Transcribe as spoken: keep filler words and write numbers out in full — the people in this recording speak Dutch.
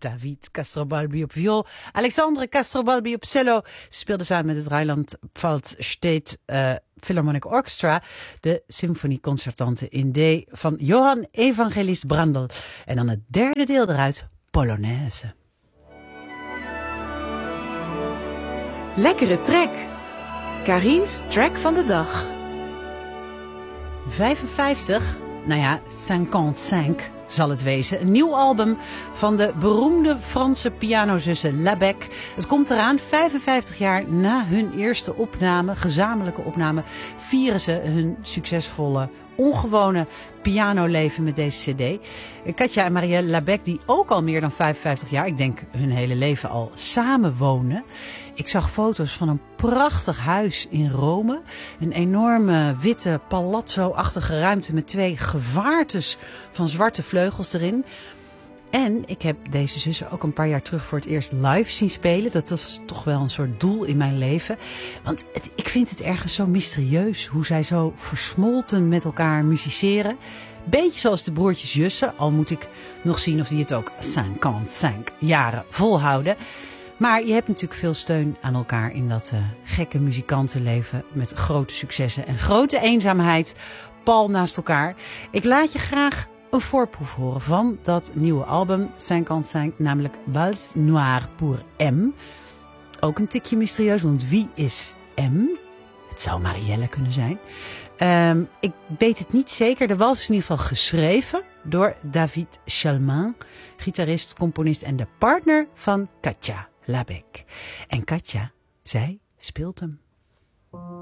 David Castrobalbi op viool, Alexandre Castrobalbi op cello. Ze speelden samen met het Rheinland-Pfalz State uh, Philharmonic Orchestra de Symfonie Concertante in D van Johann Evangelist Brandl. En dan het derde deel eruit, Polonaise. Lekkere track. Karin's track van de dag. vijfenvijftig, nou ja, vijfenvijftig zal het wezen. Een nieuw album van de beroemde Franse pianozussen Labec. Het komt eraan, vijfenvijftig jaar na hun eerste opname, gezamenlijke opname, vieren ze hun succesvolle, ongewone pianoleven met deze cd. Katja en Marielle Labec, die ook al meer dan vijfenvijftig jaar, ik denk hun hele leven al, samenwonen. Ik zag foto's van een prachtig huis in Rome. Een enorme witte palazzo-achtige ruimte met twee gevaartes van zwarte vleugels erin. En ik heb deze zussen ook een paar jaar terug voor het eerst live zien spelen. Dat was toch wel een soort doel in mijn leven. Want het, ik vind het ergens zo mysterieus hoe zij zo versmolten met elkaar musiceren. Beetje zoals de broertjes Jussen, al moet ik nog zien of die het ook vijfenvijftig jaren volhouden. Maar je hebt natuurlijk veel steun aan elkaar in dat uh, gekke muzikantenleven met grote successen en grote eenzaamheid. Pal naast elkaar. Ik laat je graag een voorproef horen van dat nieuwe album vijfenvijftig, namelijk Valse Noire pour M. Ook een tikje mysterieus, want wie is M? Het zou Marielle kunnen zijn. Um, ik weet het niet zeker. De wals is in ieder geval geschreven door David Chalmin, gitarist, componist en de partner van Katja Labec. En Katja, zij speelt hem.